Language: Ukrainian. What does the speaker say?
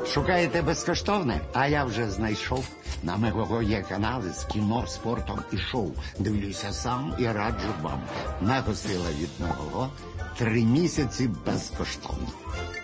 Шукаєте безкоштовне? А я вже знайшов. На Мегого є канали з кіно, спортом і шоу. Дивлюся сам і раджу вам. Мегосила від Мегого. 3 місяці безкоштовно.